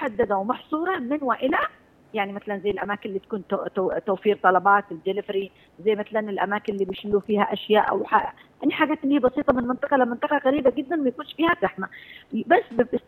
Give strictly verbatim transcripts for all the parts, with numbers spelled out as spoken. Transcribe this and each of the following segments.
محددة ومحصورة من وإلى، يعني مثلا زي الأماكن اللي تكون توفير طلبات الدليفري، زي مثلا الأماكن اللي بيشيلوا فيها أشياء أو ح... يعني حاجات اللي هي بسيطة من منطقة لمنطقة قريبة جدا ما يكونش فيها زحمة، بس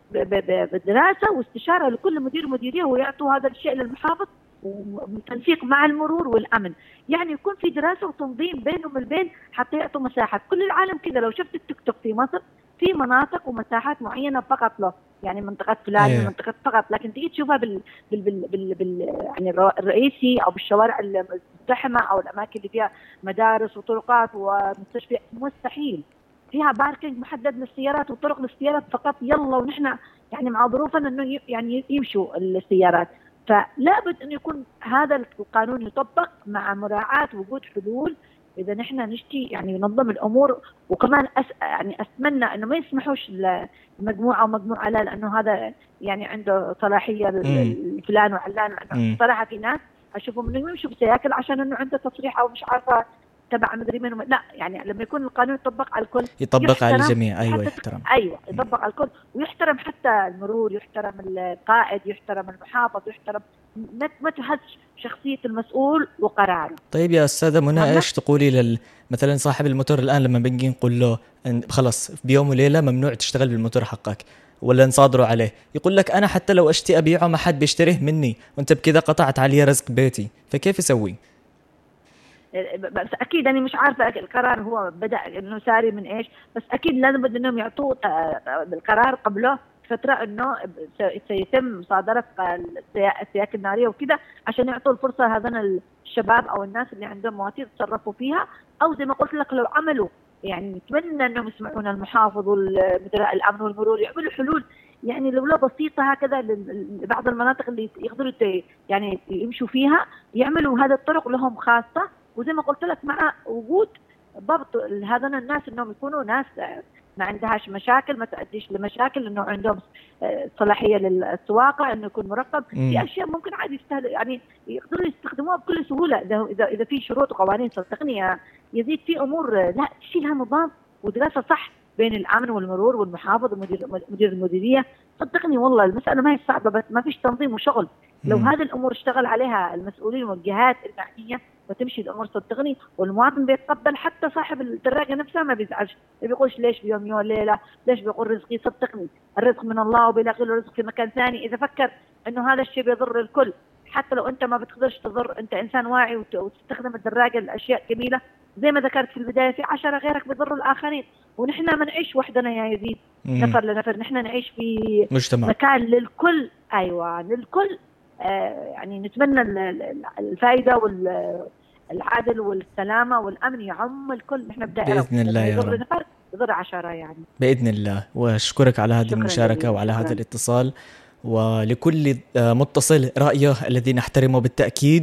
بدراسة واستشارة لكل مدير ومديرية ويعطوا هذا الشيء للمحافظ وتنسيق مع المرور والأمن، يعني يكون في دراسة وتنظيم بينهم البين حتى يعطوا مساحات. كل العالم كذا، لو شفت التيك توك في مصر في مناطق ومساحات معينة فقط له، يعني منطقة فلان أيه. منطقة فقط، لكن تيجي تشوفها بال بال بال بال, بال يعني الرئيسي أو بالشوارع المزدحمة أو الأماكن اللي فيها مدارس وطرقات ومستشفيات مستحيل فيها باركينج محدد للسيارات وطرق للسيارات فقط، يلا ونحن يعني مع ظروفنا إنه يعني يمشوا السيارات. فلا بد أن يكون هذا القانون يطبق مع مراعاة وجود حلول إذا نحن نشتي يعني ينظم الأمور. وكمان أس يعني أتمنى أنه ما يسمحوش لمجموعة ومجموعة لا، لأنه هذا يعني عنده صلاحية الفلان وعلان. صراحة في ناس أشوفهم إنه يمشوا بسياكل عشان إنه عنده تصريح أو مش عارفة تبع مدري من، لا يعني لما يكون القانون يطبق على الكل يطبق على الجميع. أيوة يحترم. أيوة يطبق على الكل ويحترم حتى المرور، يحترم القائد، يحترم المحافظ، يحترم ما تهزش شخصية المسؤول وقراره. طيب يا أستاذة منى، إيش تقولي لل مثلا صاحب الموتور الآن لما بنجي نقول له خلص بيوم وليلة ممنوع تشتغل بالموتور حقك ولا نصادره عليه، يقول لك أنا حتى لو أشتي أبيعه ما حد بيشتريه مني وأنت بكذا قطعت علي رزق بيتي، فكيف يسوي؟ بس أكيد أنا مش عارفة القرار هو بدأ إنه ساري من إيش، بس أكيد لازم بدهم يعطوه القرار قبله فترة إنه سيتم مصادرة السياكل النارية وكذا عشان يعطوا الفرصة هذين الشباب أو الناس اللي عندهم مواتير يتصرفوا فيها. أو زي ما قلت لك لو عملوا يعني نتمنى إنهم يسمعون المحافظ والمدراء الأمن والمرور يعملوا حلول يعني لولا بسيطة هكذا لبعض المناطق اللي يقدروا يعني يمشوا فيها، يعملوا هذا الطرق لهم خاصة. وزي ما قلت لك مع وجود ضبط هذين الناس انهم يكونوا ناس ما عندهاش مشاكل، ما تؤديش لمشاكل، انه عندهم صلاحيه للسواقه، انه يكون مرقب في اشياء ممكن عادي يستهل يعني يقدروا يستخدموها بكل سهوله اذا اذا اذا في شروط وقوانين صدقني يزيد في امور لا تشيلها نظام ودراسه صح بين الامن والمرور والمحافظ ومدير مدير المديريه. صدقني والله المساله ما هي صعبه بس ما فيش تنظيم وشغل. لو هذه الامور اشتغل عليها المسؤولين والجهات المعنيه وتمشي الامور صدقني والمواطن بيتقبل، حتى صاحب الدراجه نفسها ما بيزعلش، ما بيقولش ليش بيوم يوم ليله، ليش بيقول رزقي. صدقني الرزق من الله وبيلاقي له رزق في مكان ثاني اذا فكر انه هذا الشيء بيضر الكل. حتى لو انت ما بتقدرش تضر، انت انسان واعي وتستخدم الدراجه لاشياء جميله زي ما ذكرت في البدايه، في عشرة غيرك بيضروا الاخرين. ونحن ما نعيش وحدنا يا يزيد نفر لنفر، نحن نعيش في مجتمع. مكان للكل. ايوه للكل. آه يعني نتمنى الفائده والعدل والسلامه والامن يعم الكل. نحن بدائره باذن الله يا رب، نفر يضر عشرة يعني باذن الله. واشكرك على هذه المشاركه وعلى شكراً. هذا الاتصال، ولكل متصل رايه الذي نحترمه بالتاكيد.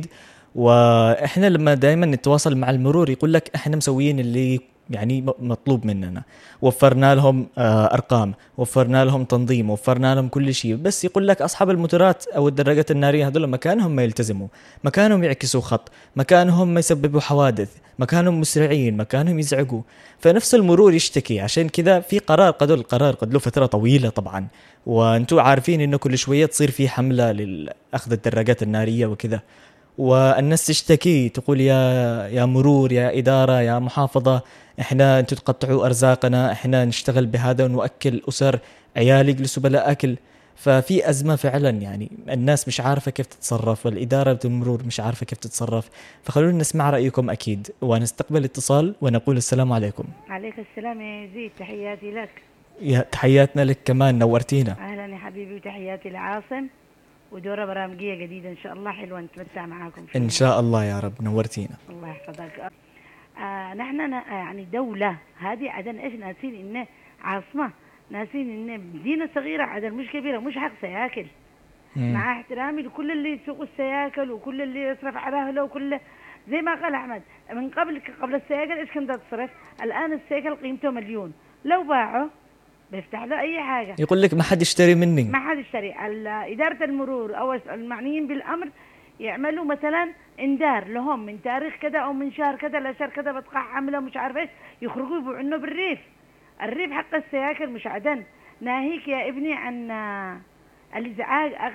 واحنا لما دائما نتواصل مع المرور يقول لك احنا مسويين اللي يعني مطلوب مننا، وفرنا لهم ارقام، وفرنا لهم تنظيم، وفرنا لهم كل شيء، بس يقول لك اصحاب الموتورات او الدراجات الناريه هذول مكانهم ما يلتزموا، مكانهم يعكسوا خط، مكانهم ما يسببوا حوادث، مكانهم مسرعين، مكانهم يزعقوا. فنفس المرور يشتكي. عشان كذا في قرار قد القرار قد له فتره طويله طبعا، وانتم عارفين انه كل شويه تصير في حمله لاخذ الدراجات الناريه وكذا، والناس تشتكي تقول يا يا مرور، يا إدارة، يا محافظة، إحنا أنتوا تقطعوا أرزاقنا، إحنا نشتغل بهذا ونؤكل أسر، عيال يجلسوا بلا أكل. ففي أزمة فعلا، يعني الناس مش عارفة كيف تتصرف والإدارة المرور مش عارفة كيف تتصرف. فخلونا نسمع رأيكم أكيد ونستقبل اتصال ونقول السلام عليكم. عليك السلام يا يزيد، تحياتي لك. يا تحياتنا لك كمان، نورتينا. أهلا يا حبيبي، وتحياتي لعاصم، ودورة برامجية جديدة إن شاء الله حلوة نتمتع معاكم فيها إن شاء الله يا رب، نورتينا. الله يحفظك. آه نحن يعني دولة هذه عدن إيش ناسين إنه عاصمة، ناسين إنه مدينة صغيرة عدن مش كبيرة، مش حق سياكل. مم. مع احترامي لكل اللي يسوق السياكل وكل اللي يصرف على أهله وكل زي ما قال أحمد من قبل قبل السياكل إيش كم تصرف. الآن السياكل قيمته مليون، لو باعه بيفتح له أي حاجة. يقول لك ما حد يشتري مني، ما حد يشتري. إدارة المرور أو المعنيين بالأمر يعملوا مثلا اندار لهم من تاريخ كذا أو من شهر كذا لشهر كذا بتقع عمله مش عارف إيش، يخرجوا يبيعونه بالريف. الريف حق السياكل مش عدن. ناهيك يا ابني عن الإزعاج